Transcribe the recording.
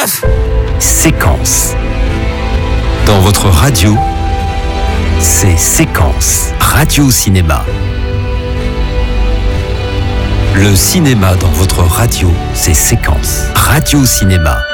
neuf. Séquence. Dans votre radio, c'est Séquence. Radio-cinéma. Le cinéma dans votre radio, c'est Séquence. Radio-cinéma.